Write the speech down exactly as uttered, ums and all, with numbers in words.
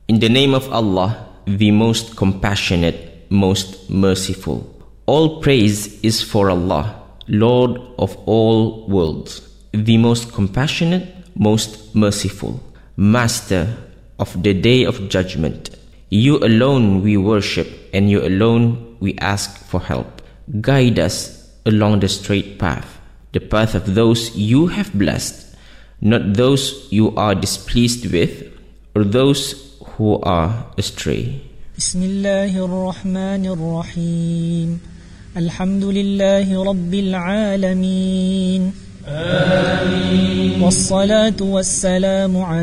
In the name of Allah, the most compassionate, most merciful. All praise is for Allah, Lord of all worlds, the most compassionate, most merciful, Master of the Day of Judgment. You alone we worship, and you alone we ask for help. Guide us along the straight path, the path of those you have blessed, not those you are displeased with, or those who are astray. Bismillahir Rahmanir Rahim. Alhamdulillahi Rabbil Alameen. Amin. Wassalatu wassalamu ala